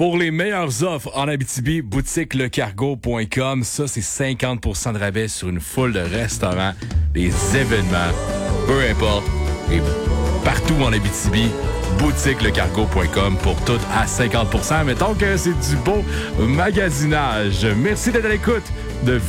Pour les meilleures offres en Abitibi, boutiquelecargo.com. Ça, c'est 50% de rabais sur une foule de restaurants, des événements, peu importe. Et partout en Abitibi, boutiquelecargo.com pour tout à 50%. Mettons que c'est du beau magasinage. Merci d'être à l'écoute de